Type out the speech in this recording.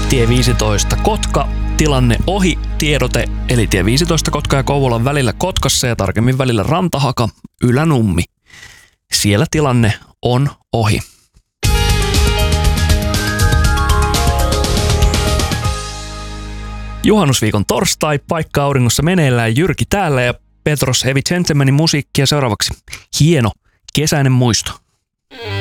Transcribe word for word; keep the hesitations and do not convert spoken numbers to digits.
Tie viisitoista Kotka, tilanne ohi, tiedote, eli tie viisitoista Kotka ja Kouvolan välillä Kotkassa ja tarkemmin välillä Rantahaka, Ylänummi. Siellä tilanne on ohi. Juhannusviikon torstai, paikka auringossa meneillään, Jyrki täällä ja Petros Heavy Gentlemanin musiikkia seuraavaksi. Hieno kesäinen muisto.